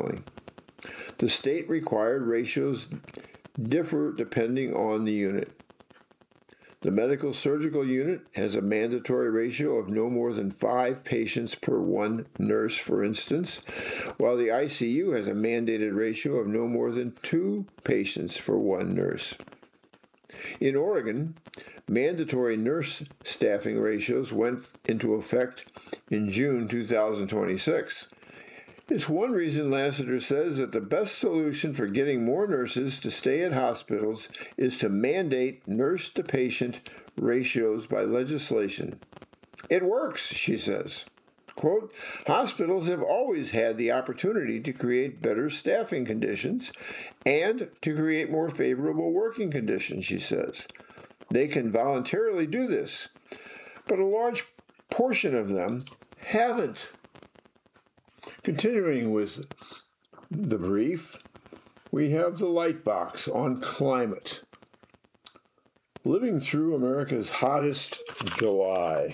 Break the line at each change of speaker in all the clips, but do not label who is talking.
nationally. The state-required ratios differ depending on the unit. The medical surgical unit has a mandatory ratio of no more than 5 patients per 1 nurse, for instance, while the ICU has a mandated ratio of no more than 2 patients for 1 nurse. In Oregon, mandatory nurse staffing ratios went into effect in June 2026. It's one reason Lassiter says that the best solution for getting more nurses to stay at hospitals is to mandate nurse-to-patient ratios by legislation. It works, she says. Quote, hospitals have always had the opportunity to create better staffing conditions and to create more favorable working conditions, she says. They can voluntarily do this, but a large portion of them haven't. Continuing with the brief, we have the light box on climate. Living through America's hottest July.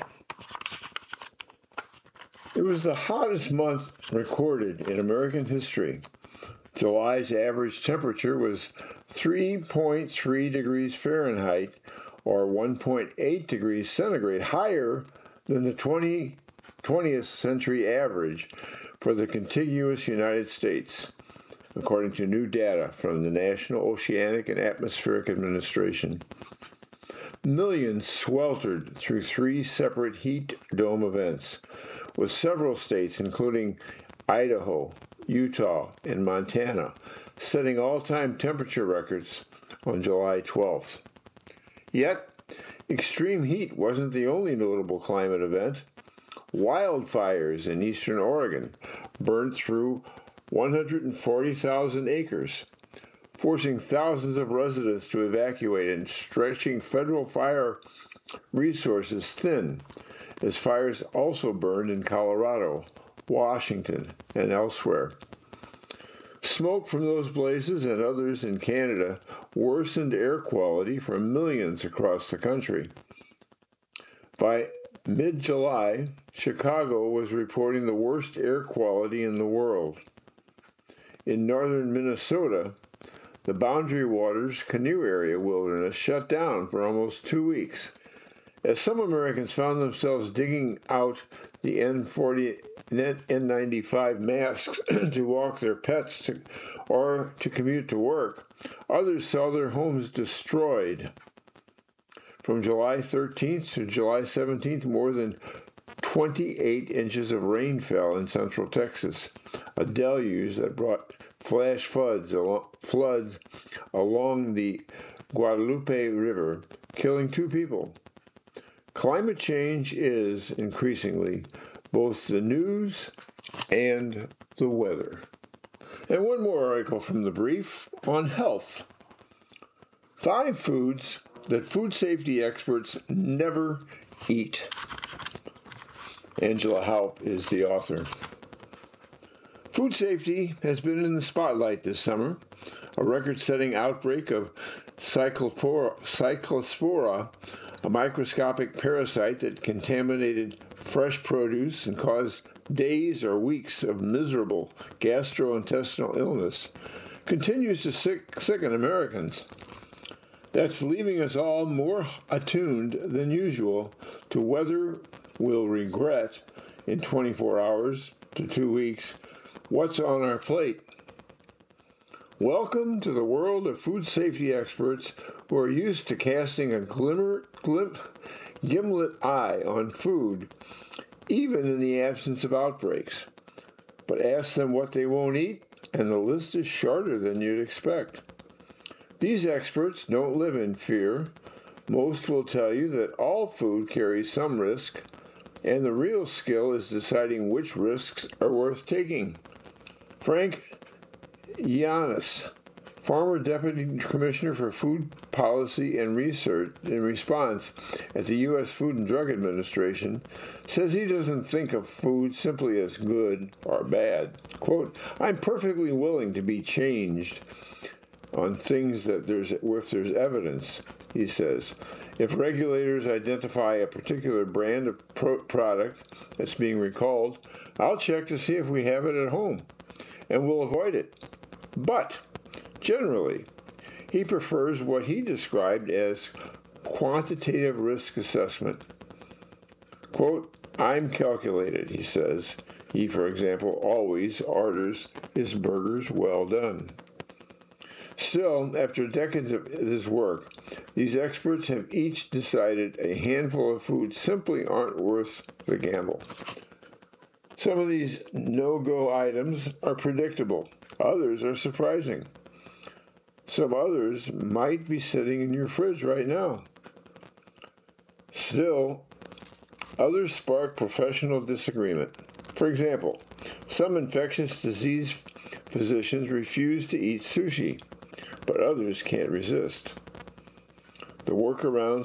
It was the hottest month recorded in American history. July's average temperature was 3.3 degrees Fahrenheit, or 1.8 degrees centigrade, higher than the 20th century average for the contiguous United States, according to new data from the National Oceanic and Atmospheric Administration. Millions sweltered through 3 separate heat dome events, with several states, including Idaho, Utah, and Montana, setting all-time temperature records on July 12th. Yet, extreme heat wasn't the only notable climate event. Wildfires in eastern Oregon burned through 140,000 acres, forcing thousands of residents to evacuate and stretching federal fire resources thin, as fires also burned in Colorado, Washington, and elsewhere. Smoke from those blazes and others in Canada worsened air quality for millions across the country. By mid-July, Chicago was reporting the worst air quality in the world. In northern Minnesota, the Boundary Waters Canoe Area Wilderness shut down for almost 2 weeks, as some Americans found themselves digging out the N95 masks to walk their pets or to commute to work. Others saw their homes destroyed. From July 13th to July 17th, more than 28 inches of rain fell in central Texas, a deluge that brought flash floods along the Guadalupe River, killing 2 people. Climate change is, increasingly, both the news and the weather. And one more article from the brief on health. 5 foods that food safety experts never eat. Angela Haupt is the author. Food safety has been in the spotlight this summer. A record-setting outbreak of Cyclospora, a microscopic parasite that contaminated fresh produce and caused days or weeks of miserable gastrointestinal illness, continues to sicken Americans. That's leaving us all more attuned than usual to whether we'll regret in 24 hours to 2 weeks what's on our plate. Welcome to the world of food safety experts who are used to casting a gimlet eye on food, even in the absence of outbreaks. But ask them what they won't eat, and the list is shorter than you'd expect. These experts don't live in fear. Most will tell you that all food carries some risk, and the real skill is deciding which risks are worth taking. Frank Yiannas, former Deputy Commissioner for Food Policy and Research in response at the U.S. Food and Drug Administration, says he doesn't think of food simply as good or bad. Quote, I'm perfectly willing to be changed on things that there's evidence, he says. If regulators identify a particular brand of product that's being recalled, I'll check to see if we have it at home. and will avoid it. But, generally, he prefers what he described as quantitative risk assessment. Quote, I'm calculated, he says. He, for example, always orders his burgers well done. Still, after decades of this work, these experts have each decided a handful of foods simply aren't worth the gamble. Some of these no-go items are predictable. Others are surprising. Some others might be sitting in your fridge right now. Still, others spark professional disagreement. For example, some infectious disease physicians refuse to eat sushi, but others can't resist. The workaround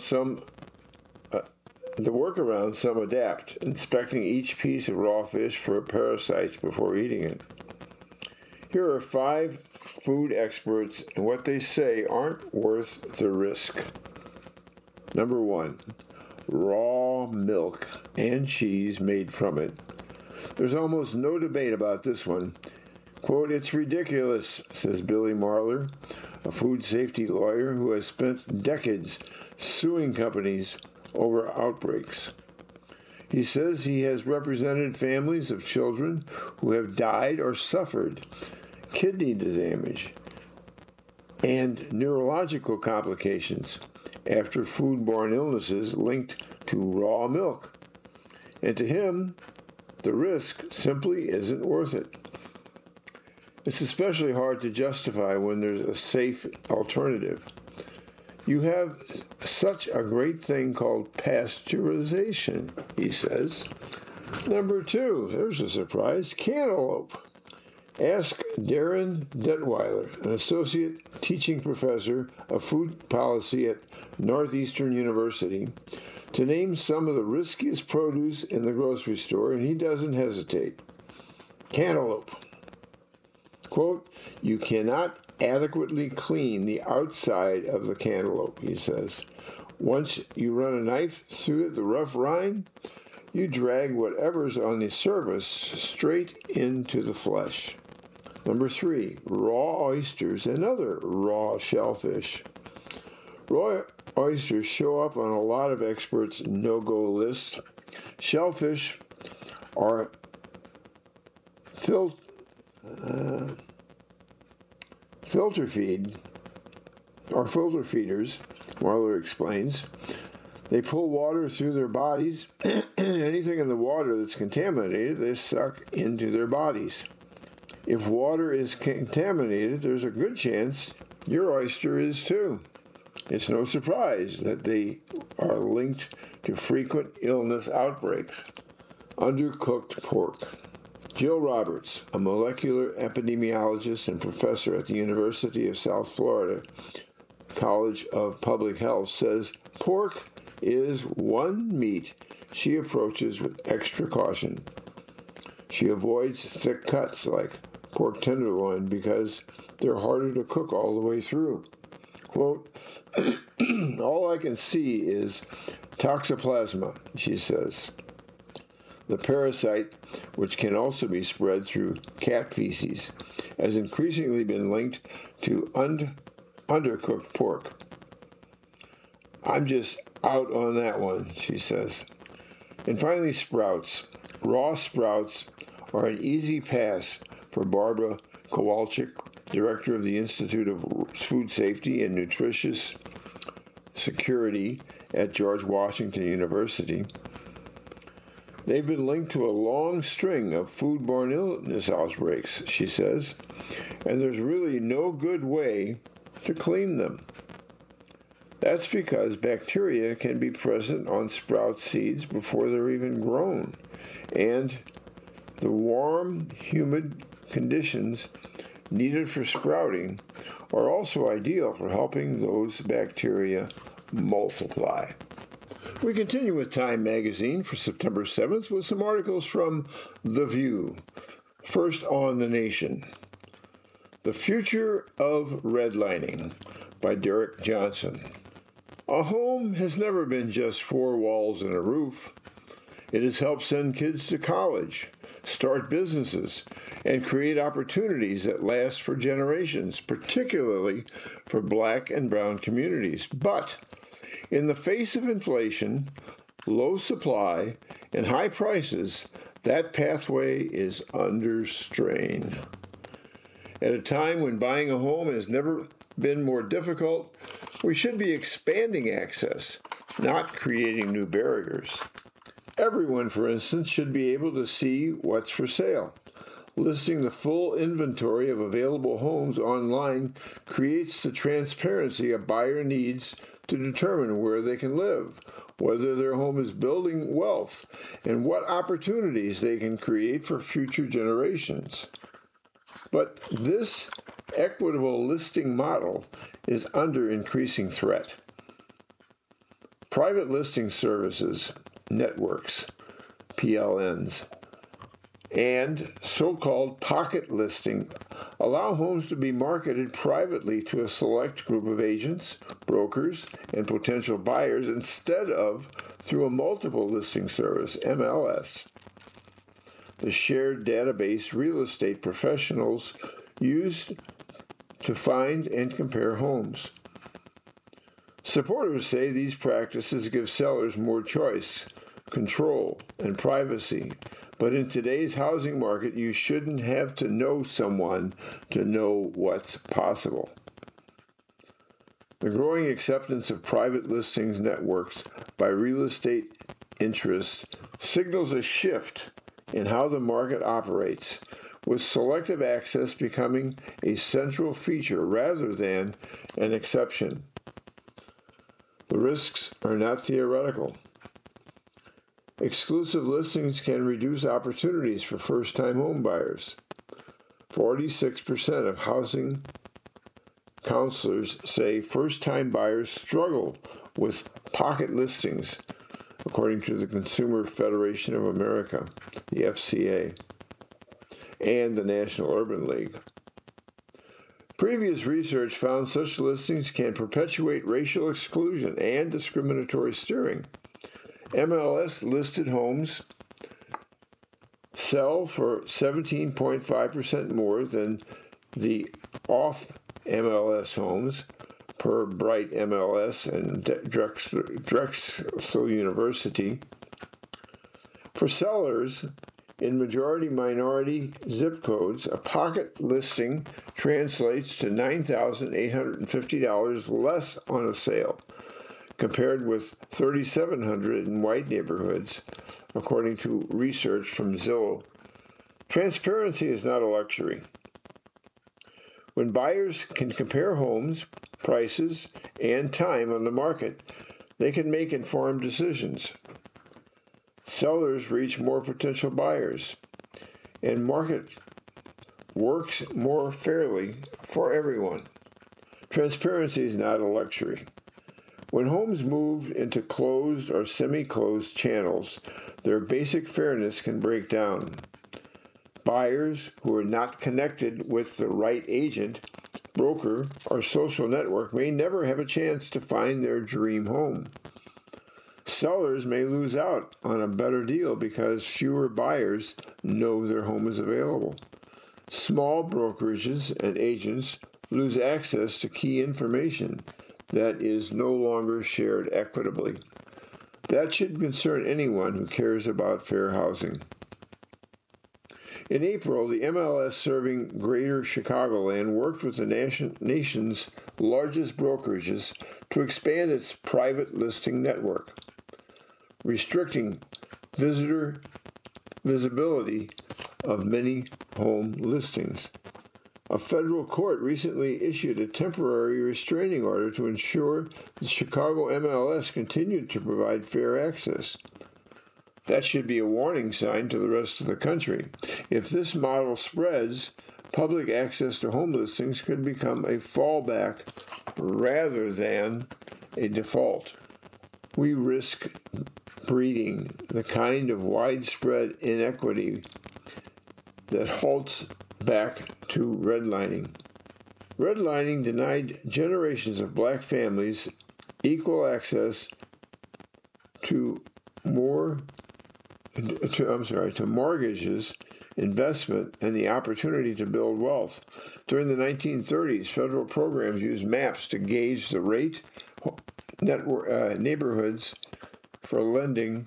some adapt, inspecting each piece of raw fish for parasites before eating it. Here are 5 food experts and what they say aren't worth the risk. Number 1, raw milk and cheese made from it. There's almost no debate about this one. Quote, it's ridiculous, says Billy Marler, a food safety lawyer who has spent decades suing companies over outbreaks. He says he has represented families of children who have died or suffered kidney damage and neurological complications after foodborne illnesses linked to raw milk. And to him, the risk simply isn't worth it. It's especially hard to justify when there's a safe alternative. You have such a great thing called pasteurization, he says. Number 2, there's a surprise, cantaloupe. Ask Darren Detweiler, an associate teaching professor of food policy at Northeastern University, to name some of the riskiest produce in the grocery store, and he doesn't hesitate. Cantaloupe. Quote, you cannot adequately clean the outside of the cantaloupe, he says. Once you run a knife through the rough rind, you drag whatever's on the surface straight into the flesh. Number 3, raw oysters and other raw shellfish. Raw oysters show up on a lot of experts' no-go lists. Shellfish are filter feeders, Marler explains. They pull water through their bodies, and anything in the water that's contaminated, they suck into their bodies. If water is contaminated, there's a good chance your oyster is too. It's no surprise that they are linked to frequent illness outbreaks. Undercooked pork. Jill Roberts, a molecular epidemiologist and professor at the University of South Florida College of Public Health, says pork is one meat she approaches with extra caution. She avoids thick cuts like pork tenderloin because they're harder to cook all the way through. Quote, all I can see is toxoplasma, she says. The parasite, which can also be spread through cat feces, has increasingly been linked to undercooked pork. I'm just out on that one, she says. And finally, sprouts. Raw sprouts are an easy pass for Barbara Kowalczyk, director of the Institute of Food Safety and Nutritious Security at George Washington University. They've been linked to a long string of foodborne illness outbreaks, she says, and there's really no good way to clean them. That's because bacteria can be present on sprout seeds before they're even grown, and the warm, humid conditions needed for sprouting are also ideal for helping those bacteria multiply. We continue with Time magazine for September 7th with some articles from The View. First on The Nation. The Future of Redlining by Derek Johnson. A home has never been just 4 walls and a roof. It has helped send kids to college, start businesses, and create opportunities that last for generations, particularly for Black and brown communities. But in the face of inflation, low supply, and high prices, that pathway is under strain. At a time when buying a home has never been more difficult, we should be expanding access, not creating new barriers. Everyone, for instance, should be able to see what's for sale. Listing the full inventory of available homes online creates the transparency a buyer needs to determine where they can live, whether their home is building wealth, and what opportunities they can create for future generations. But this equitable listing model is under increasing threat. Private listing services, networks, PLNs, and so-called pocket listing allow homes to be marketed privately to a select group of agents, brokers, and potential buyers instead of through a multiple listing service, MLS. The shared database real estate professionals use to find and compare homes. Supporters say these practices give sellers more choice, control, and privacy. But in today's housing market, you shouldn't have to know someone to know what's possible. The growing acceptance of private listings networks by real estate interests signals a shift in how the market operates, with selective access becoming a central feature rather than an exception. The risks are not theoretical. Exclusive listings can reduce opportunities for first-time home buyers. 46% of housing counselors say first-time buyers struggle with pocket listings, according to the Consumer Federation of America, the FCA, and the National Urban League. Previous research found such listings can perpetuate racial exclusion and discriminatory steering. MLS-listed homes sell for 17.5% more than the off-MLS homes, per Bright MLS and Drexel University. For sellers in majority-minority zip codes, a pocket listing translates to $9,850 less on a sale, compared with $3,700 in white neighborhoods, according to research from Zillow. Transparency is not a luxury. When buyers can compare homes, prices, and time on the market, they can make informed decisions. Sellers reach more potential buyers, and market works more fairly for everyone. Transparency is not a luxury. When homes move into closed or semi-closed channels, their basic fairness can break down. Buyers who are not connected with the right agent, broker, or social network may never have a chance to find their dream home. Sellers may lose out on a better deal because fewer buyers know their home is available. Small brokerages and agents lose access to key information that is no longer shared equitably. That should concern anyone who cares about fair housing. In April, the MLS serving Greater Chicagoland worked with the nation's largest brokerages to expand its private listing network, restricting visitor visibility of many home listings. A federal court recently issued a temporary restraining order to ensure the Chicago MLS continued to provide fair access. That should be a warning sign to the rest of the country. If this model spreads, public access to home listings could become a fallback rather than a default. We risk breeding the kind of widespread inequity that halts back to redlining. Redlining denied generations of black families equal access to mortgages investment, and the opportunity to build wealth. During the 1930s, federal programs used maps to gauge the rate neighborhoods for lending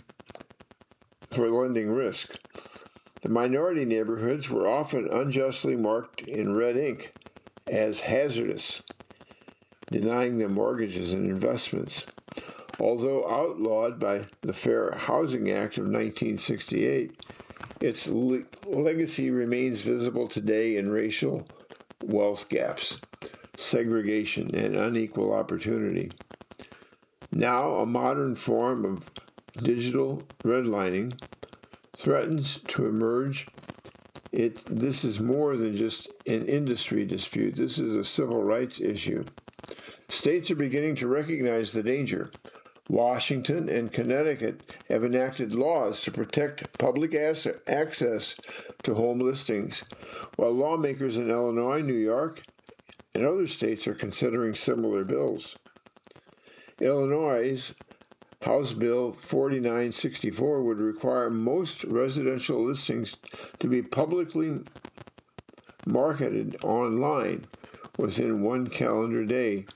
risk. The minority neighborhoods were often unjustly marked in red ink as hazardous, denying them mortgages and investments. Although outlawed by the Fair Housing Act of 1968, its legacy remains visible today in racial wealth gaps, segregation, and unequal opportunity. Now, a modern form of digital redlining threatens to emerge. This is more than just an industry dispute. This is a civil rights issue. States are beginning to recognize the danger. Washington and Connecticut have enacted laws to protect public access to home listings, while lawmakers in Illinois, New York, and other states are considering similar bills. Illinois' House Bill 4964 would require most residential listings to be publicly marketed online within 1 calendar day,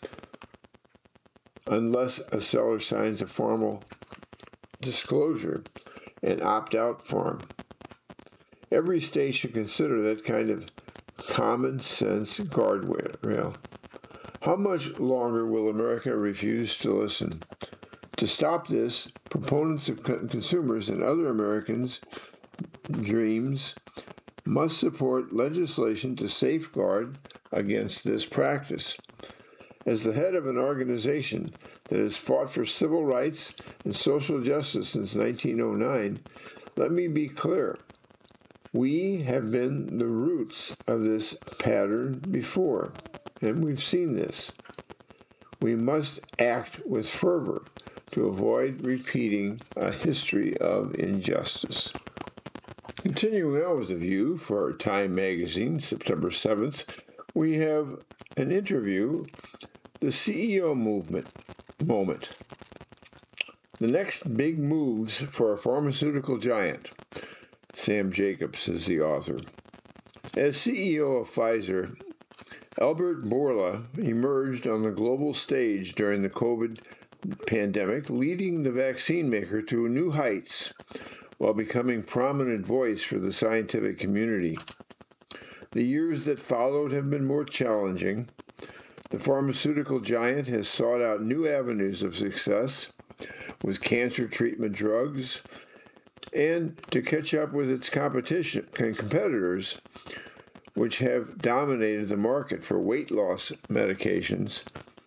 unless a seller signs a formal disclosure and opt-out form. Every state should consider that kind of common sense guardrail. How much longer will America refuse to listen? To stop this, proponents of consumers and other Americans' dreams must support legislation to safeguard against this practice. As the head of an organization that has fought for civil rights and social justice since 1909, let me be clear. We have been the roots of this pattern before, and we've seen this. We must act with fervor to avoid repeating a history of injustice. Continuing on with the View for Time Magazine, September 7th, we have an interview, the CEO moment. The next big moves for a pharmaceutical giant. Sam Jacobs is the author. As CEO of Pfizer, Albert Bourla emerged on the global stage during the COVID pandemic, leading the vaccine maker to new heights while becoming prominent voice for the scientific community. The years that followed have been more challenging. The pharmaceutical giant has sought out new avenues of success with cancer treatment drugs and to catch up with its competitors, which have dominated the market for weight loss medications.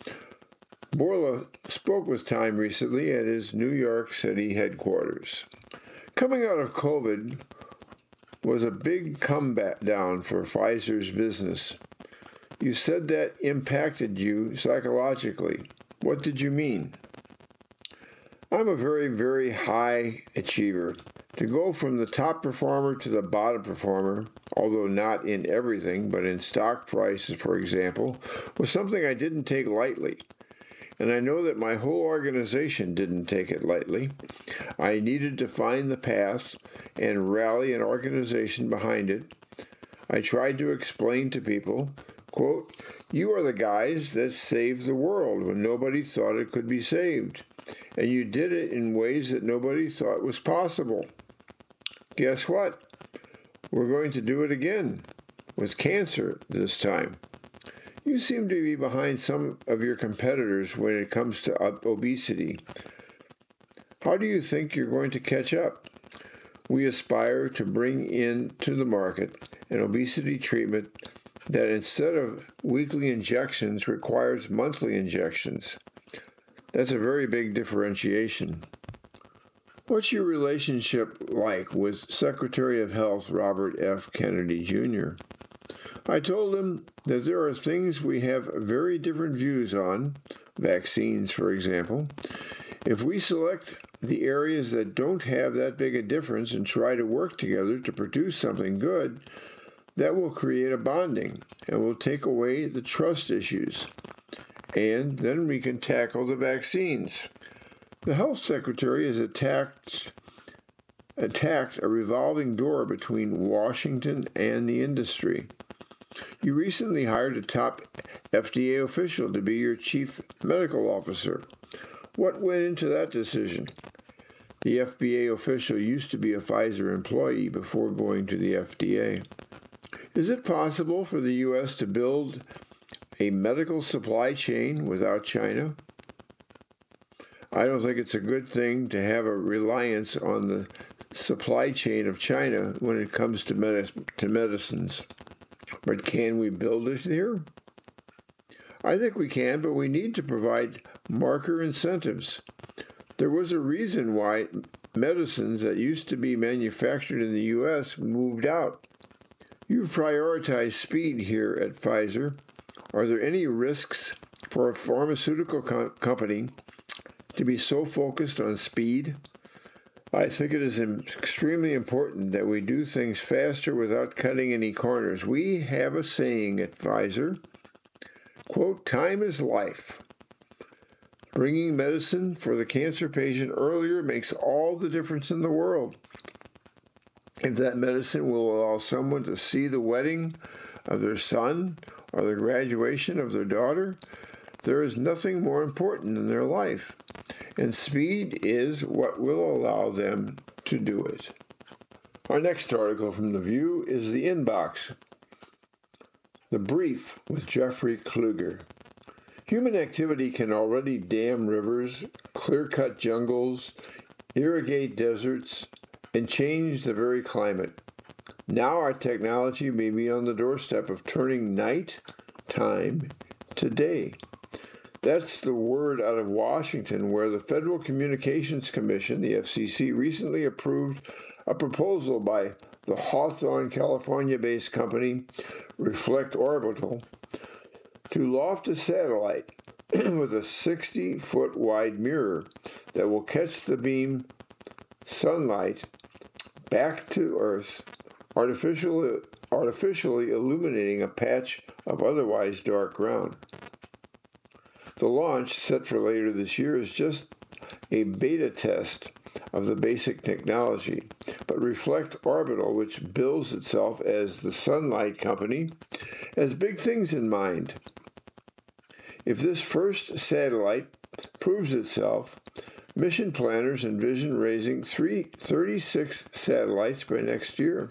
Bourla spoke with Time recently at his New York City headquarters. Coming out of COVID was a big comeback down for Pfizer's business. You said that impacted you psychologically. What did you mean? I'm a very, very high achiever. To go from the top performer to the bottom performer, although not in everything, but in stock prices, for example, was something I didn't take lightly. And I know that my whole organization didn't take it lightly. I needed to find the path and rally an organization behind it. I tried to explain to people, quote, "You are the guys that saved the world when nobody thought it could be saved. And you did it in ways that nobody thought was possible. Guess what? We're going to do it again, with cancer this time. You seem to be behind some of your competitors when it comes to obesity. How do you think you're going to catch up? We aspire to bring into the market an obesity treatment that instead of weekly injections requires monthly injections. That's a very big differentiation." What's your relationship like with Secretary of Health Robert F. Kennedy, Jr.? I told him that there are things we have very different views on, vaccines, for example. If we select the areas that don't have that big a difference and try to work together to produce something good, that will create a bonding and will take away the trust issues. And then we can tackle the vaccines. The health secretary has attacked attacked a revolving door between Washington and the industry. You recently hired a top FDA official to be your chief medical officer. What went into that decision? The FDA official used to be a Pfizer employee before going to the FDA. Is it possible for the U.S. to build a medical supply chain without China? I don't think it's a good thing to have a reliance on the supply chain of China when it comes to medicines. But can we build it here? I think we can, but we need to provide marker incentives. There was a reason why medicines that used to be manufactured in the U.S. moved out. You've prioritized speed here at Pfizer. Are there any risks for a pharmaceutical company to be so focused on speed? I think it is extremely important that we do things faster without cutting any corners. We have a saying at Pfizer, quote, "Time is life." Bringing medicine for the cancer patient earlier makes all the difference in the world. If that medicine will allow someone to see the wedding of their son or the graduation of their daughter, there is nothing more important in their life. And speed is what will allow them to do it. Our next article from The View is The Inbox. The Brief with Jeffrey Kluger. Human activity can already dam rivers, clear-cut jungles, irrigate deserts, and change the very climate. Now our technology may be on the doorstep of turning night time to day. That's the word out of Washington, where the Federal Communications Commission, the FCC, recently approved a proposal by the Hawthorne, California-based company Reflect Orbital to loft a satellite with a 60-foot wide mirror that will catch the beam sunlight back to Earth, artificially illuminating a patch of otherwise dark ground. The launch, set for later this year, is just a beta test of the basic technology, but Reflect Orbital, which bills itself as the Sunlight Company, has big things in mind. If this first satellite proves itself, mission planners envision raising 36 satellites by next year,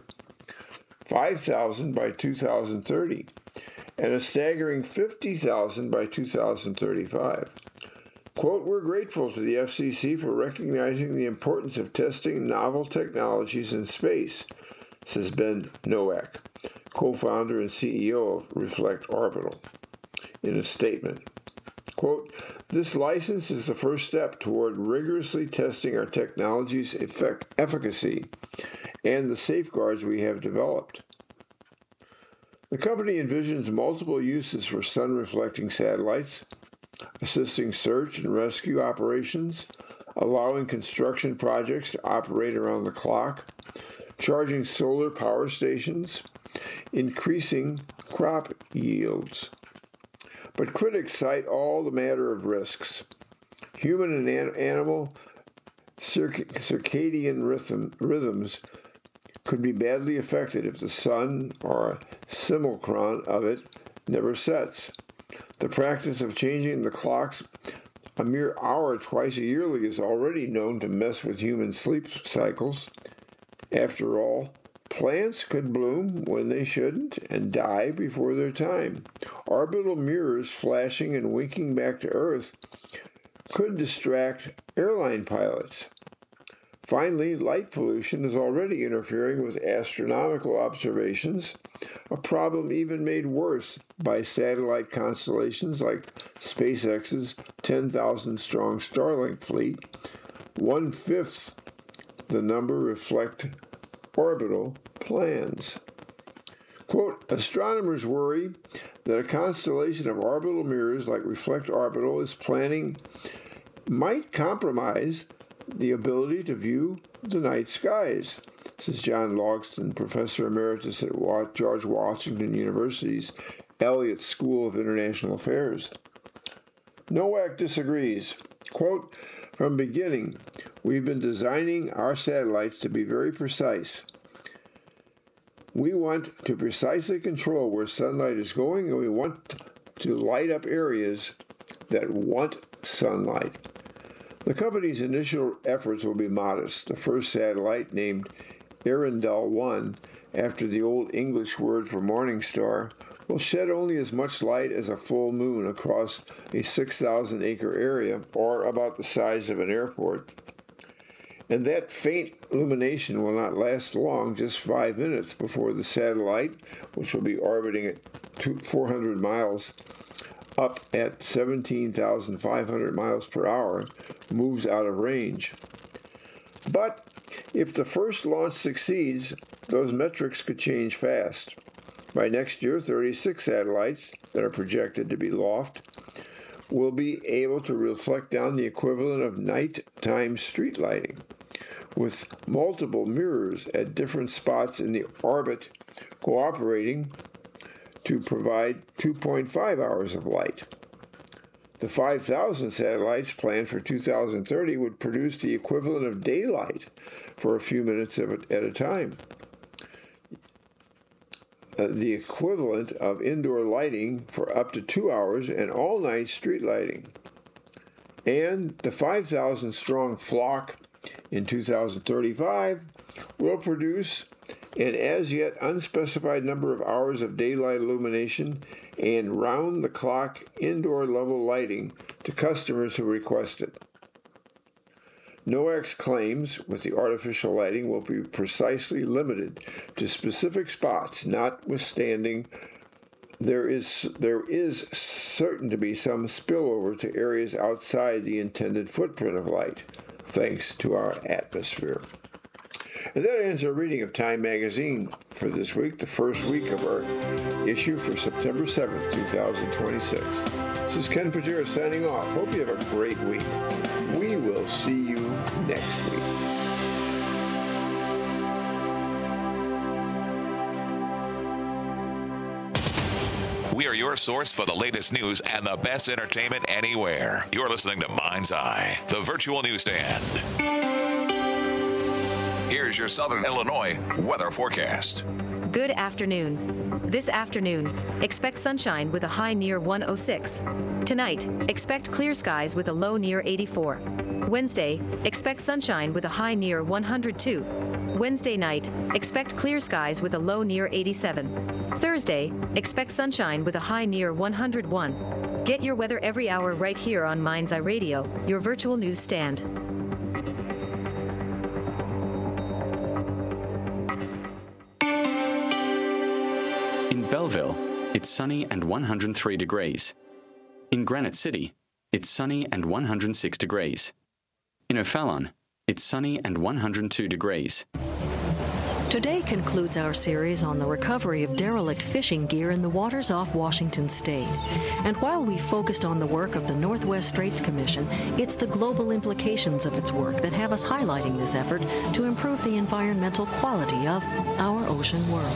5,000 by 2030, and a staggering 50,000 by 2035. Quote, "We're grateful to the FCC for recognizing the importance of testing novel technologies in space," says Ben Nowak, co-founder and CEO of Reflect Orbital, in a statement. Quote, "This license is the first step toward rigorously testing our technology's efficacy and the safeguards we have developed." The company envisions multiple uses for sun-reflecting satellites, assisting search and rescue operations, allowing construction projects to operate around the clock, charging solar power stations, increasing crop yields. But critics cite all the manner of risks. Human and animal circadian rhythms could be badly affected if the sun or a simulacron of it never sets. The practice of changing the clocks a mere hour twice a yearly is already known to mess with human sleep cycles. After all, plants could bloom when they shouldn't and die before their time. Orbital mirrors flashing and winking back to Earth could distract airline pilots. Finally, light pollution is already interfering with astronomical observations, a problem even made worse by satellite constellations like SpaceX's 10,000-strong Starlink fleet, 1/5 the number Reflect Orbital plans. Quote, "Astronomers worry that a constellation of orbital mirrors like Reflect Orbital is planning might compromise the ability to view the night skies," says John Logston, professor emeritus at George Washington University's Elliott School of International Affairs. NOAC disagrees. Quote, "From the beginning, we've been designing our satellites to be very precise. We want to precisely control where sunlight is going, and we want to light up areas that want sunlight. The company's initial efforts will be modest. The first satellite, named Earendel-1, after the Old English word for morning star, will shed only as much light as a full moon across a 6,000-acre area, or about the size of an airport. And that faint illumination will not last long, just 5 minutes before the satellite, which will be orbiting at 400 miles up at 17,500 miles per hour, moves out of range. But if the first launch succeeds, those metrics could change fast. By next year, 36 satellites that are projected to be loft will be able to reflect down the equivalent of nighttime street lighting, with multiple mirrors at different spots in the orbit cooperating to provide 2.5 hours of light. The 5,000 satellites planned for 2030 would produce the equivalent of daylight for a few minutes at a time. The equivalent of indoor lighting for up to 2 hours and all-night street lighting. And the 5,000 strong flock in 2035 will produce an as yet unspecified number of hours of daylight illumination and round-the-clock indoor level lighting to customers who request it. NOAC's claims with the artificial lighting will be precisely limited to specific spots, notwithstanding there is certain to be some spillover to areas outside the intended footprint of light, thanks to our atmosphere. And that ends our reading of Time Magazine for this week, the first week of our issue for September 7th, 2026. This is Ken Patera signing off. Hope you have a great week. We will see you next week.
We are your source for the latest news and the best entertainment anywhere. You're listening to Mind's Eye, the virtual newsstand. Here's your Southern Illinois weather forecast.
Good afternoon. This afternoon, expect sunshine with a high near 106. Tonight, expect clear skies with a low near 84. Wednesday, expect sunshine with a high near 102. Wednesday night, expect clear skies with a low near 87. Thursday, expect sunshine with a high near 101. Get your weather every hour right here on Mind's Eye Radio, your virtual news stand.
In Belleville, it's sunny and 103 degrees. In Granite City, it's sunny and 106 degrees. In O'Fallon, it's sunny and 102 degrees.
Today concludes our series on the recovery of derelict fishing gear in the waters off Washington State. And while we focused on the work of the Northwest Straits Commission, it's the global implications of its work that have us highlighting this effort to improve the environmental quality of our ocean world.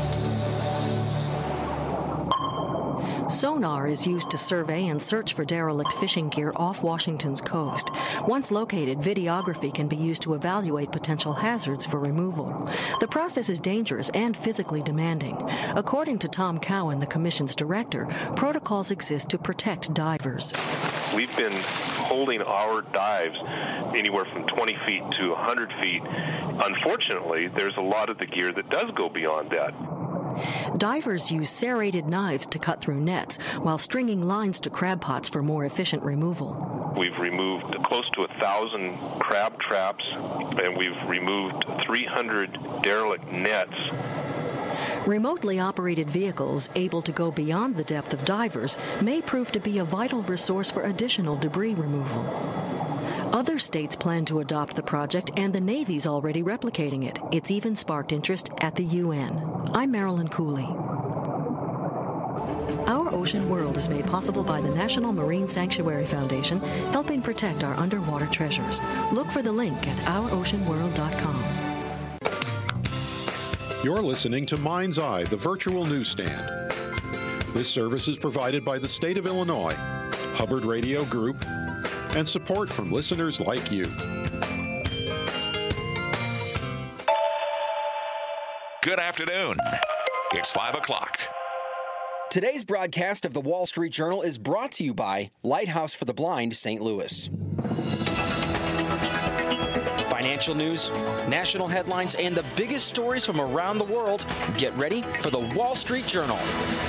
Sonar is used to survey and search for derelict fishing gear off Washington's coast. Once located, videography can be used to evaluate potential hazards for removal. The process is dangerous and physically demanding. According to Tom Cowan, the Commission's director, protocols exist to protect divers.
We've been holding our dives anywhere from 20 feet to 100 feet. Unfortunately, there's a lot of the gear that does go beyond that.
Divers use serrated knives to cut through nets, while stringing lines to crab pots for more efficient removal.
We've removed close to 1,000 crab traps, and we've removed 300 derelict nets.
Remotely operated vehicles able to go beyond the depth of divers may prove to be a vital resource for additional debris removal. Other states plan to adopt the project, and the Navy's already replicating it. It's even sparked interest at the UN. I'm Marilyn Cooley. Our Ocean World is made possible by the National Marine Sanctuary Foundation, helping protect our underwater treasures. Look for the link at ouroceanworld.com.
You're listening to Mind's Eye, the virtual newsstand. This service is provided by the State of Illinois. Hubbard Radio Group, and support from listeners like you.
Good afternoon. It's 5 o'clock.
Today's broadcast of the Wall Street Journal is brought to you by Lighthouse for the Blind, St. Louis. Financial news, national headlines, and the biggest stories from around the world. Get ready for the Wall Street Journal.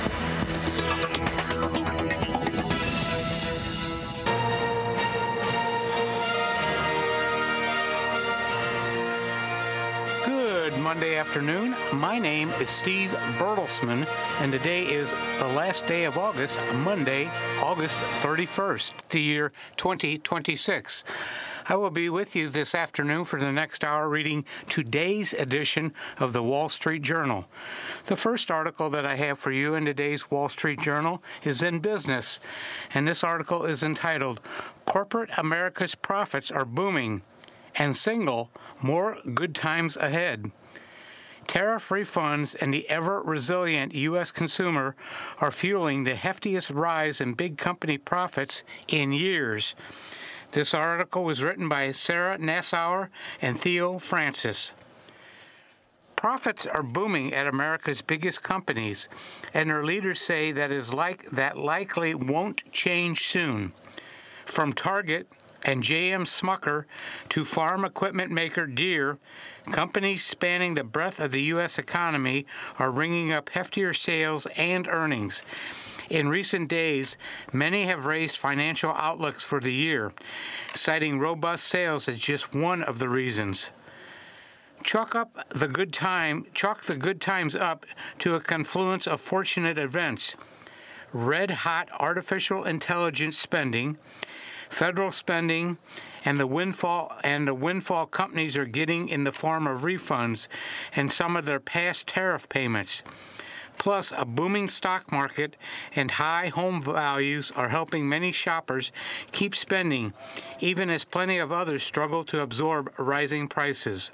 Good Monday afternoon. My name is Steve Bertelsman, and today is the last day of August, Monday, August 31st, the year 2026. I will be with you this afternoon for the next hour reading today's edition of the Wall Street Journal. The first article that I have for you in today's Wall Street Journal is in business, and this article is entitled, Corporate America's Profits Are Booming, and single, More Good Times Ahead. Tariff refunds and the ever-resilient U.S. consumer are fueling the heftiest rise in big company profits in years. This article was written by Sarah Nassauer and Theo Francis. Profits are booming at America's biggest companies, and their leaders say that likely won't change soon. From Target and J.M. Smucker to farm equipment maker Deere, companies spanning the breadth of the U.S. economy are ringing up heftier sales and earnings. In recent days, many have raised financial outlooks for the year, citing robust sales as just one of the reasons. Chalk the good times up to a confluence of fortunate events: red-hot artificial intelligence spending, federal spending, and the windfall companies are getting in the form of refunds and some of their past tariff payments. Plus, a booming stock market and high home values are helping many shoppers keep spending, even as plenty of others struggle to absorb rising prices.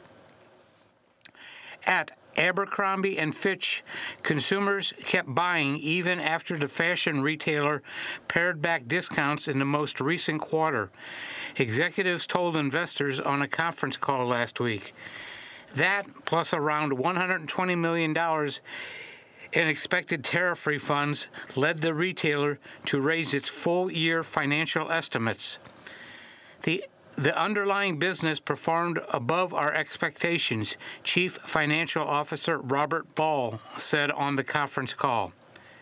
At Abercrombie & Fitch, consumers kept buying even after the fashion retailer pared back discounts in the most recent quarter, executives told investors on a conference call last week. That, plus around $120 million in expected tariff refunds, led the retailer to raise its full-year financial estimates. The underlying business performed above our expectations, Chief Financial Officer Robert Ball said on the conference call.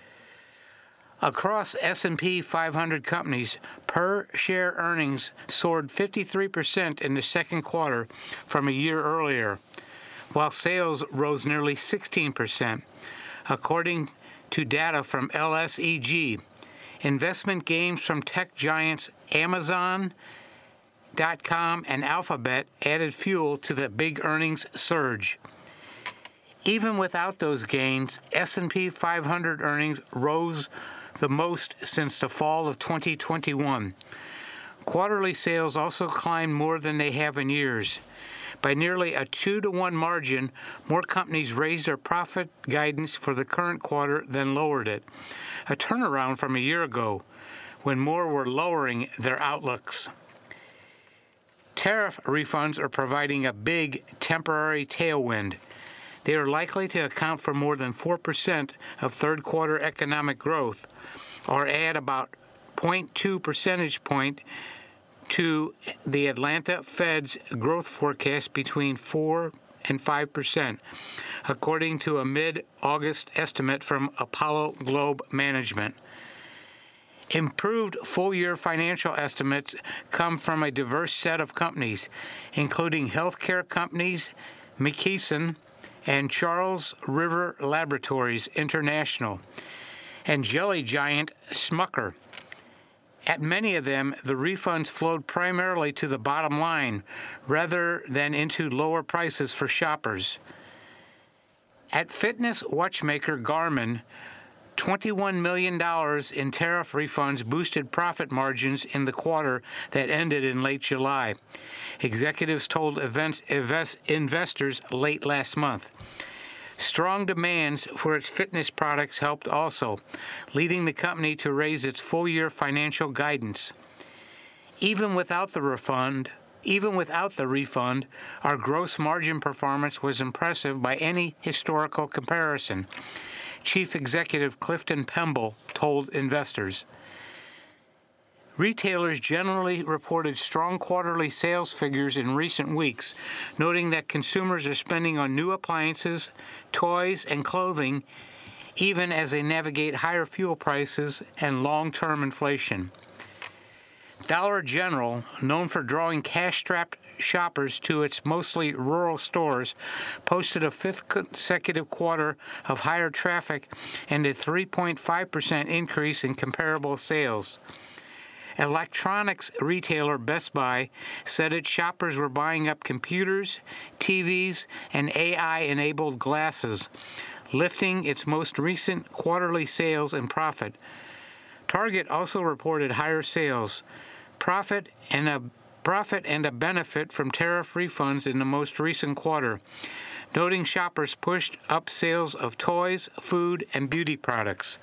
Across S&P 500 companies, per-share earnings soared 53% in the second quarter from a year earlier, while sales rose nearly 16%. According to data from LSEG, investment gains from tech giants Amazon.com and Alphabet added fuel to the big earnings surge. Even without those gains, S&P 500 earnings rose the most since the fall of 2021. Quarterly sales also climbed more than they have in years. By nearly a 2-to-1 margin, more companies raised their profit guidance for the current quarter than lowered it, a turnaround from a year ago, when more were lowering their outlooks. Tariff refunds are providing a big temporary tailwind. They are likely to account for more than 4% of third-quarter economic growth, or add about 0.2 percentage point to the Atlanta Fed's growth forecast between 4 and 5%, according to a mid-August estimate from Apollo Globe Management. Improved full-year financial estimates come from a diverse set of companies, including healthcare companies McKesson and Charles River Laboratories International, and jelly giant Smucker. At many of them, the refunds flowed primarily to the bottom line rather than into lower prices for shoppers. At fitness watchmaker Garmin, $21 million in tariff refunds boosted profit margins in the quarter that ended in late July, executives told investors late last month. Strong demands for its fitness products helped also, leading the company to raise its full-year financial guidance. Even without the refund, our gross margin performance was impressive by any historical comparison, Chief Executive Clifton Pemble told investors. Retailers generally reported strong quarterly sales figures in recent weeks, noting that consumers are spending on new appliances, toys, and clothing, even as they navigate higher fuel prices and long-term inflation. Dollar General, known for drawing cash-strapped shoppers to its mostly rural stores, posted a fifth consecutive quarter of higher traffic and a 3.5% increase in comparable sales. Electronics retailer Best Buy said its shoppers were buying up computers, TVs, and AI-enabled glasses, lifting its most recent quarterly sales and profit. Target also reported higher sales, profit and a benefit from tariff refunds in the most recent quarter, noting shoppers pushed up sales of toys, food, and beauty products.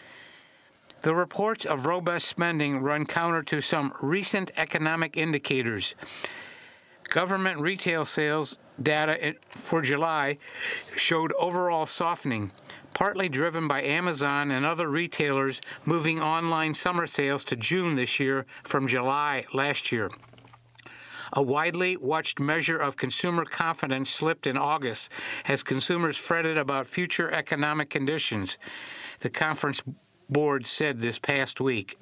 The reports of robust spending run counter to some recent economic indicators. Government retail sales data for July showed overall softening, partly driven by Amazon and other retailers moving online summer sales to June this year from July last year. A widely watched measure of consumer confidence slipped in August as consumers fretted about future economic conditions, the conference board said this past week.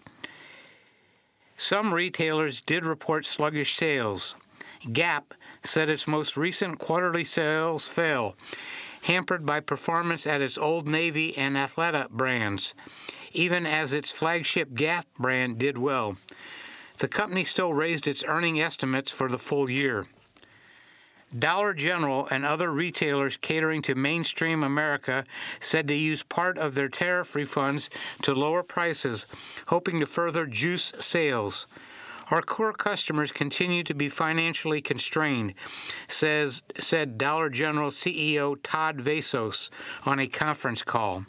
Some retailers did report sluggish sales. Gap said its most recent quarterly sales fell, hampered by performance at its Old Navy and Athleta brands, even as its flagship Gap brand did well. The company still raised its earning estimates for the full year. Dollar General and other retailers catering to mainstream America said they used part of their tariff refunds to lower prices, hoping to further juice sales. Our core customers continue to be financially constrained, said Dollar General CEO Todd Vasos on a conference call.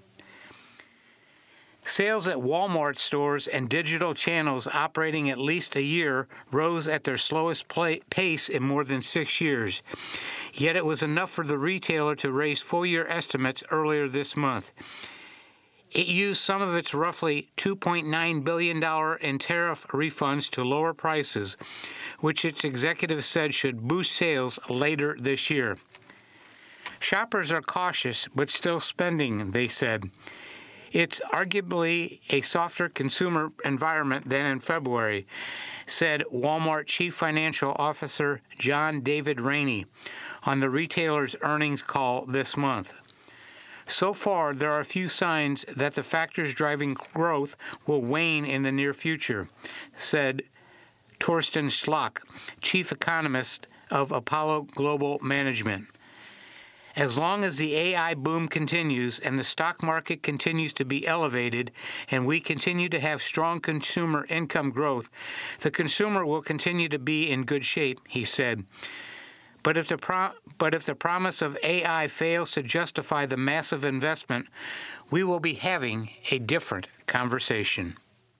Sales at Walmart stores and digital channels operating at least a year rose at their slowest pace in more than 6 years. Yet it was enough for the retailer to raise full-year estimates earlier this month. It used some of its roughly $2.9 billion in tariff refunds to lower prices, which its executives said should boost sales later this year. Shoppers are cautious, but still spending, they said. It's arguably a softer consumer environment than in February, said Walmart Chief Financial Officer John David Rainey on the retailer's earnings call this month. So far, there are a few signs that the factors driving growth will wane in the near future, said Torsten Schlock, chief economist of Apollo Global Management. As long as the AI boom continues and the stock market continues to be elevated and we continue to have strong consumer income growth, the consumer will continue to be in good shape, he said. But if the promise of AI fails to justify the massive investment, we will be having a different conversation.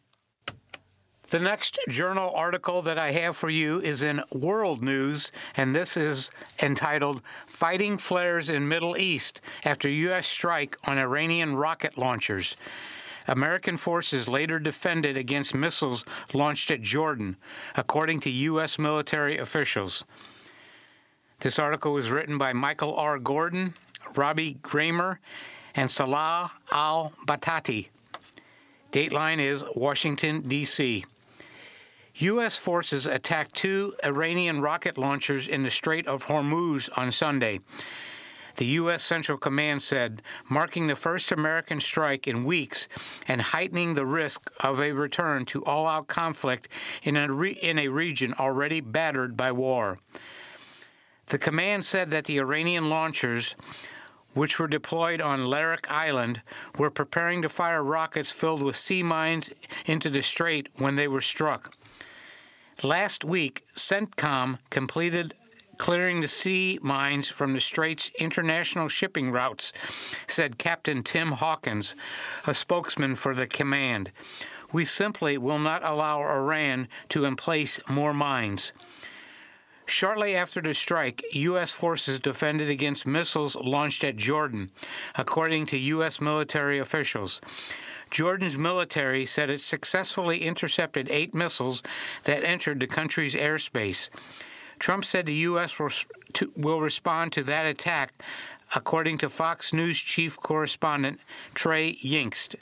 The next journal article that I have for you is in World News, and this is entitled Fighting Flares in Middle East After U.S. Strike on Iranian Rocket Launchers. American forces later defended against missiles launched at Jordan, according to U.S. military officials. This article was written by Michael R. Gordon, Robbie Kramer, and Salah al-Batati. Dateline is Washington, D.C. U.S. forces attacked 2 Iranian rocket launchers in the Strait of Hormuz on Sunday, the U.S. Central Command said, marking the first American strike in weeks and heightening the risk of a return to all-out conflict in a region already battered by war. The command said that the Iranian launchers, which were deployed on Larak Island, were preparing to fire rockets filled with sea mines into the strait when they were struck. Last week, CENTCOM completed clearing the sea mines from the Strait's international shipping routes, said Captain Tim Hawkins, a spokesman for the command. We simply will not allow Iran to emplace more mines. Shortly after the strike, U.S. forces defended against missiles launched at Jordan, according to U.S. military officials. Jordan's military said it successfully intercepted 8 missiles that entered the country's airspace. Trump said the U.S. will respond to that attack, according to Fox News chief correspondent Trey Yingst.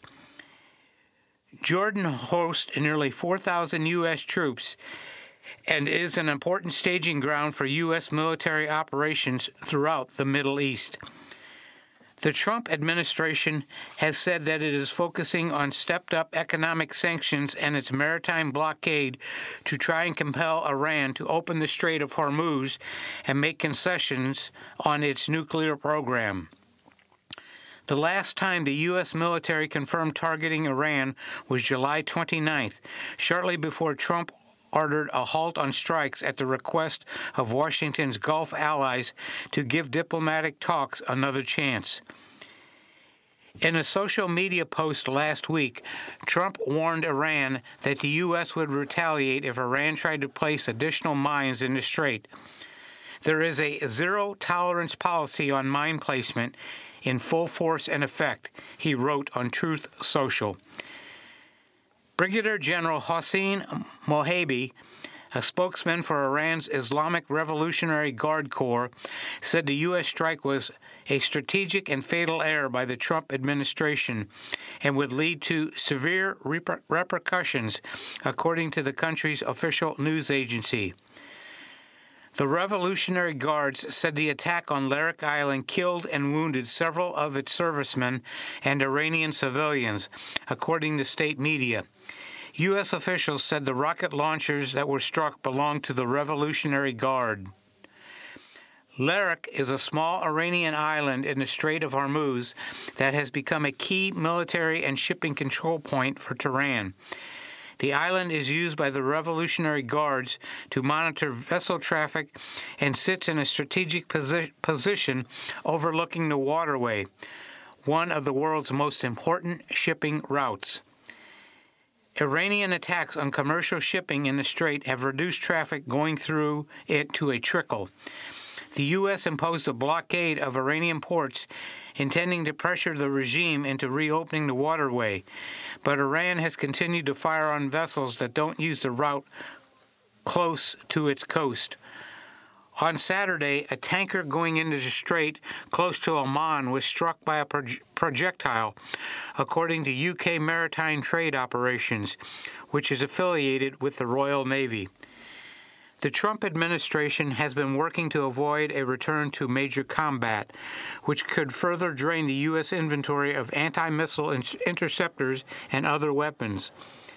Jordan hosts nearly 4,000 U.S. troops and is an important staging ground for U.S. military operations throughout the Middle East. The Trump administration has said that it is focusing on stepped-up economic sanctions and its maritime blockade to try and compel Iran to open the Strait of Hormuz and make concessions on its nuclear program. The last time the U.S. military confirmed targeting Iran was July 29th, shortly before Trump ordered a halt on strikes at the request of Washington's Gulf allies to give diplomatic talks another chance. In a social media post last week, Trump warned Iran that the U.S. would retaliate if Iran tried to place additional mines in the strait. There is a zero-tolerance policy on mine placement in full force and effect, he wrote on Truth Social. Brigadier General Hossein Mohabi, a spokesman for Iran's Islamic Revolutionary Guard Corps, said the U.S. strike was a strategic and fatal error by the Trump administration and would lead to severe repercussions, according to the country's official news agency. The Revolutionary Guards said the attack on Larak Island killed and wounded several of its servicemen and Iranian civilians, according to state media. U.S. officials said the rocket launchers that were struck belonged to the Revolutionary Guard. Larak is a small Iranian island in the Strait of Hormuz that has become a key military and shipping control point for Tehran. The island is used by the Revolutionary Guards to monitor vessel traffic and sits in a strategic position overlooking the waterway, one of the world's most important shipping routes. Iranian attacks on commercial shipping in the strait have reduced traffic going through it to a trickle. The U.S. imposed a blockade of Iranian ports, intending to pressure the regime into reopening the waterway, but Iran has continued to fire on vessels that don't use the route close to its coast. On Saturday, a tanker going into the strait close to Oman was struck by a projectile, according to UK Maritime Trade Operations, which is affiliated with the Royal Navy. The Trump administration has been working to avoid a return to major combat, which could further drain the U.S. inventory of anti-missile interceptors and other weapons.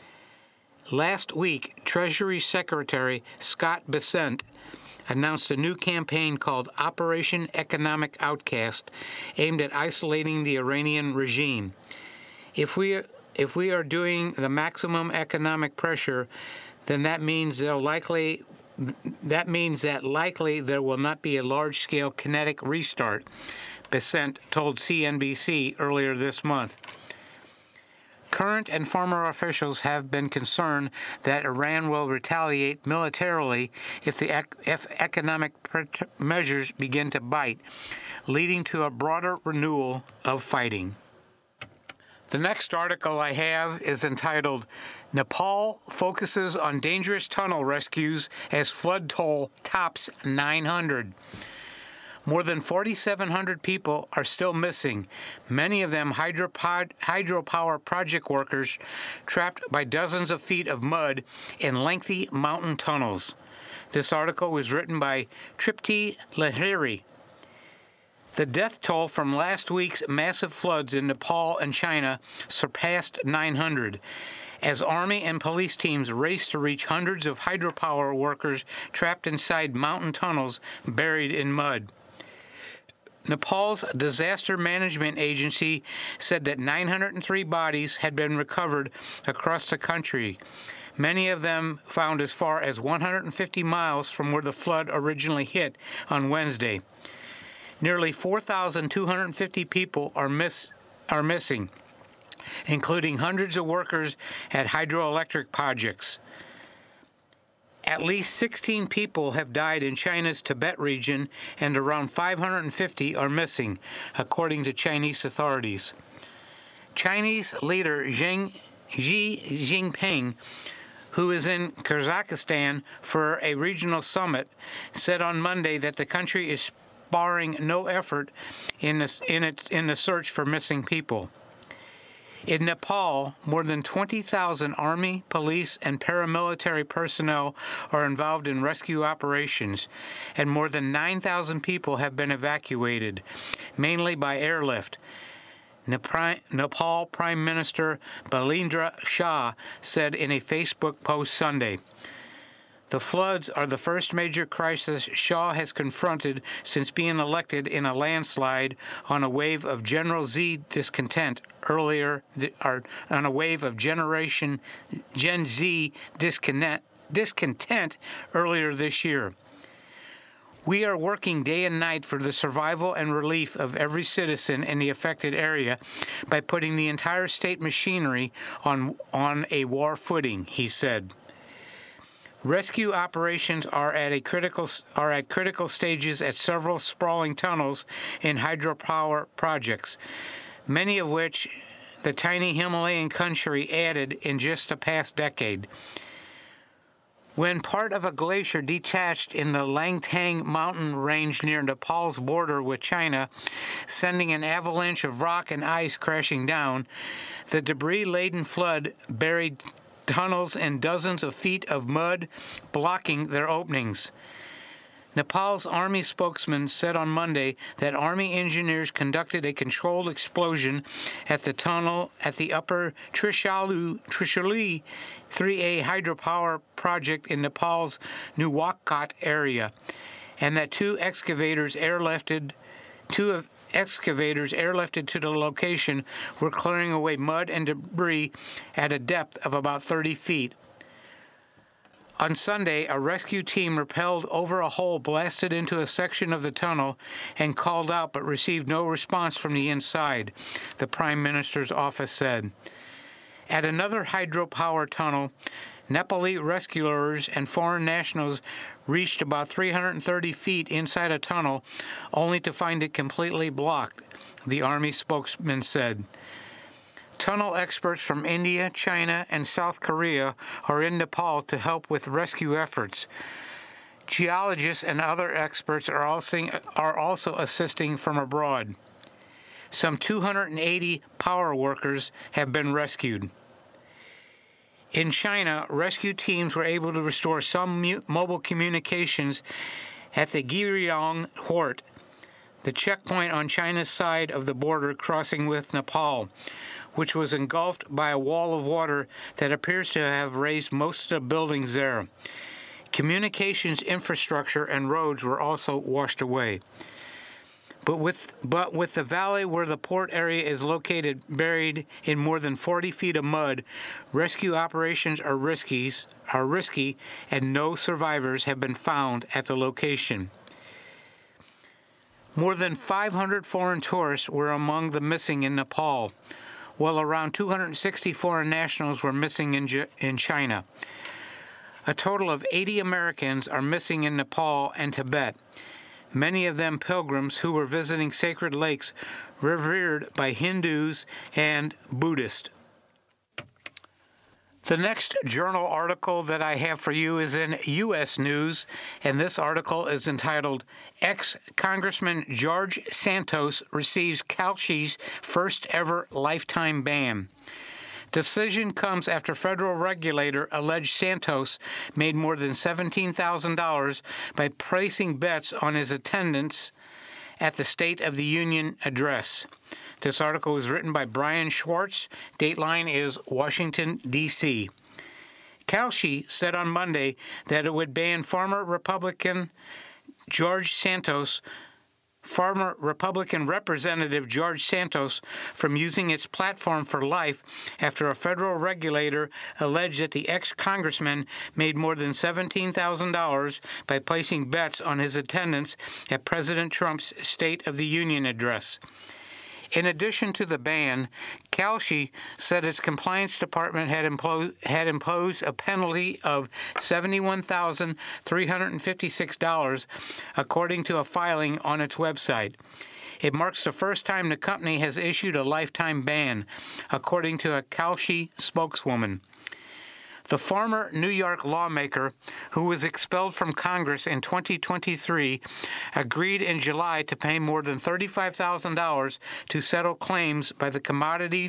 Last week, Treasury Secretary Scott Bessent announced a new campaign called Operation Economic Outcast, aimed at isolating the Iranian regime. If we are doing the maximum economic pressure, then that means that likely there will not be a large-scale kinetic restart, Bessent told CNBC earlier this month. Current and former officials have been concerned that Iran will retaliate militarily if economic measures begin to bite, leading to a broader renewal of fighting. The next article I have is entitled, Nepal Focuses on Dangerous Tunnel Rescues as Flood Toll Tops 900. More than 4,700 people are still missing, many of them hydropower project workers trapped by dozens of feet of mud in lengthy mountain tunnels. This article was written by Tripti Lahiri. The death toll from last week's massive floods in Nepal and China surpassed 900, as Army and police teams raced to reach hundreds of hydropower workers trapped inside mountain tunnels buried in mud. Nepal's Disaster Management Agency said that 903 bodies had been recovered across the country, many of them found as far as 150 miles from where the flood originally hit on Wednesday. Nearly 4,250 people are missing, including hundreds of workers at hydroelectric projects. At least 16 people have died in China's Tibet region, and around 550 are missing, according to Chinese authorities. Chinese leader Xi Jinping, who is in Kazakhstan for a regional summit, said on Monday that the country is sparing no effort in the search for missing people. In Nepal, more than 20,000 army, police, and paramilitary personnel are involved in rescue operations, and more than 9,000 people have been evacuated, mainly by airlift. Nepal Prime Minister Balendra Shah said in a Facebook post Sunday. The floods are the first major crisis Shah has confronted since being elected in a landslide on a wave of General Z discontent earlier this year. We are working day and night for the survival and relief of every citizen in the affected area by putting the entire state machinery on a war footing, he said. Rescue operations are at critical stages at several sprawling tunnels in hydropower projects, many of which the tiny Himalayan country added in just the past decade. When part of a glacier detached in the Langtang mountain range near Nepal's border with China, sending an avalanche of rock and ice crashing down, the debris-laden flood buried tunnels and dozens of feet of mud, blocking their openings. Nepal's army spokesman said on Monday that army engineers conducted a controlled explosion at the tunnel at the upper Trishuli 3A hydropower project in Nepal's Nuwakot area, and that two excavators airlifted to the location were clearing away mud and debris at a depth of about 30 feet. On Sunday, a rescue team rappelled over a hole blasted into a section of the tunnel and called out but received no response from the inside, the Prime Minister's office said. At another hydropower tunnel, Nepali rescuers and foreign nationals reached about 330 feet inside a tunnel, only to find it completely blocked, the Army spokesman said. Tunnel experts from India, China, and South Korea are in Nepal to help with rescue efforts. Geologists and other experts are also assisting from abroad. Some 280 power workers have been rescued. In China, rescue teams were able to restore some mobile communications at the Giryong Port, the checkpoint on China's side of the border crossing with Nepal, which was engulfed by a wall of water that appears to have raised most of the buildings there. Communications infrastructure and roads were also washed away. But with the valley where the port area is located buried in more than 40 feet of mud, rescue operations are risky, and no survivors have been found at the location. More than 500 foreign tourists were among the missing in Nepal, while around 260 foreign nationals were missing in China. A total of 80 Americans are missing in Nepal and Tibet, many of them pilgrims who were visiting sacred lakes revered by Hindus and Buddhists. The next journal article that I have for you is in U.S. News, and this article is entitled, Ex-Congressman George Santos Receives Kalshi's First Ever Lifetime Ban. Decision comes after federal regulator alleged Santos made more than $17,000 by placing bets on his attendance at the State of the Union address. This article was written by Brian Schwartz. Dateline is Washington, D.C. Kalshi said on Monday that it would ban former Republican George Santos former Republican Representative George Santos from using its platform for life after a federal regulator alleged that the ex-congressman made more than $17,000 by placing bets on his attendance at President Trump's State of the Union address. In addition to the ban, Kalshi said its compliance department had imposed a penalty of $71,356, according to a filing on its website. It marks the first time the company has issued a lifetime ban, according to a Kalshi spokeswoman. The former New York lawmaker, who was expelled from Congress in 2023, agreed in July to pay more than $35,000 to settle claims by the Commodity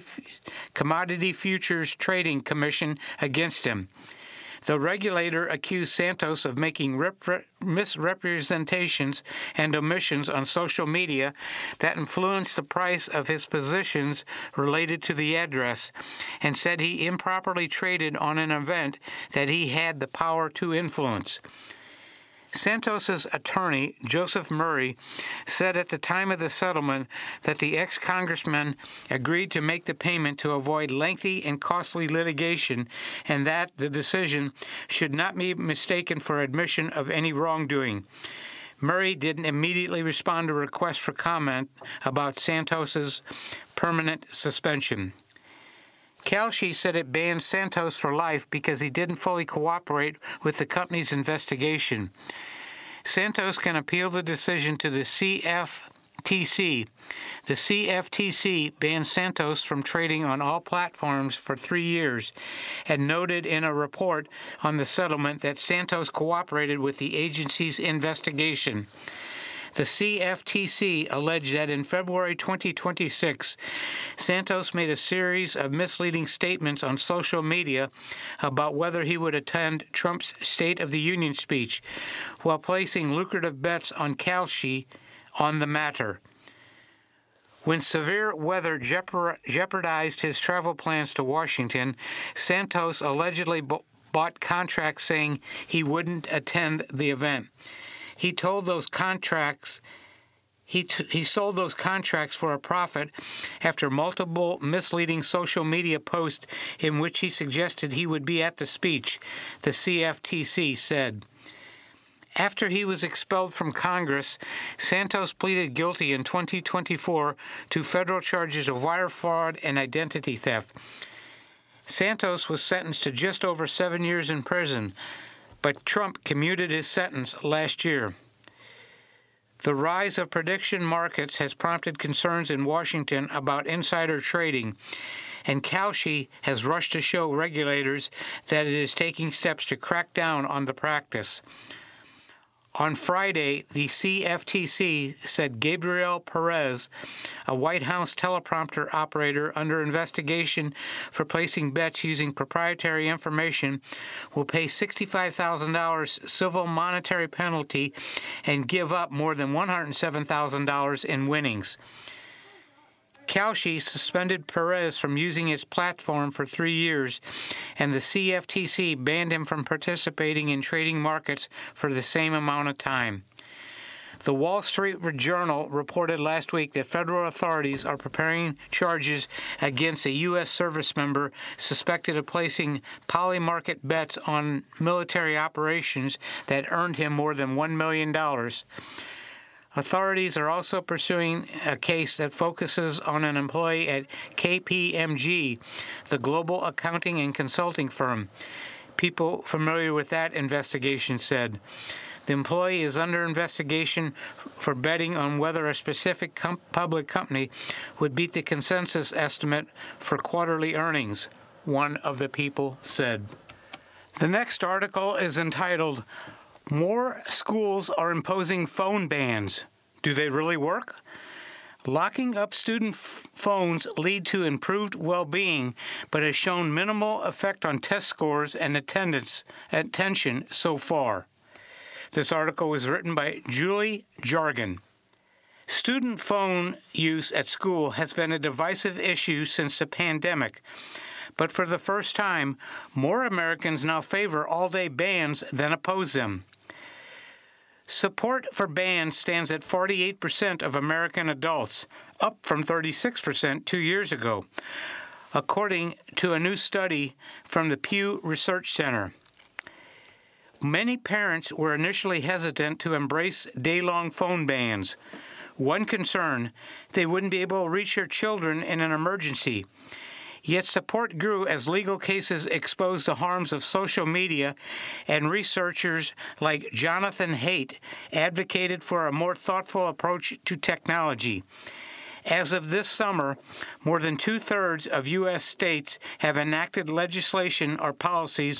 Futures Trading Commission against him. The regulator accused Santos of making misrepresentations and omissions on social media that influenced the price of his positions related to the address, and said he improperly traded on an event that he had the power to influence. Santos's attorney, Joseph Murray, said at the time of the settlement that the ex-congressman agreed to make the payment to avoid lengthy and costly litigation, and that the decision should not be mistaken for admission of any wrongdoing. Murray didn't immediately respond to requests for comment about Santos's permanent suspension. Kalshi said it banned Santos for life because he didn't fully cooperate with the company's investigation. Santos can appeal the decision to the CFTC. The CFTC banned Santos from trading on all platforms for 3 years and noted in a report on the settlement that Santos cooperated with the agency's investigation. The CFTC alleged that in February 2026, Santos made a series of misleading statements on social media about whether he would attend Trump's State of the Union speech, while placing lucrative bets on Kalshi on the matter. When severe weather jeopardized his travel plans to Washington, Santos allegedly bought contracts saying he wouldn't attend the event. He sold those contracts for a profit after multiple misleading social media posts in which he suggested he would be at the speech, the CFTC said. After he was expelled from Congress, Santos pleaded guilty in 2024 to federal charges of wire fraud and identity theft. Santos was sentenced to just over 7 years in prison, but Trump commuted his sentence last year. The rise of prediction markets has prompted concerns in Washington about insider trading, and Kalshi has rushed to show regulators that it is taking steps to crack down on the practice. On Friday, the CFTC said Gabriel Perez, a White House teleprompter operator under investigation for placing bets using proprietary information, will pay $65,000 civil monetary penalty and give up more than $107,000 in winnings. Kalshi suspended Perez from using its platform for 3 years, and the CFTC banned him from participating in trading markets for the same amount of time. The Wall Street Journal reported last week that federal authorities are preparing charges against a U.S. service member suspected of placing polymarket bets on military operations that earned him more than $1 million. Authorities are also pursuing a case that focuses on an employee at KPMG, the global accounting and consulting firm. People familiar with that investigation said. The employee is under investigation for betting on whether a specific public company would beat the consensus estimate for quarterly earnings, one of the people said. The next article is entitled, "More Schools Are Imposing Phone Bans. Do they really work?" Locking up student phones lead to improved well-being, but has shown minimal effect on test scores and attention so far. This article was written by Julie Jargon. Student phone use at school has been a divisive issue since the pandemic, but for the first time, more Americans now favor all-day bans than oppose them. Support for bans stands at 48% of American adults, up from 36% 2 years ago, according to a new study from the Pew Research Center. Many parents were initially hesitant to embrace day-long phone bans. One concern, they wouldn't be able to reach their children in an emergency. Yet support grew as legal cases exposed the harms of social media, and researchers like Jonathan Haidt advocated for a more thoughtful approach to technology. As of this summer, more than 2/3 of U.S. states have enacted legislation or policies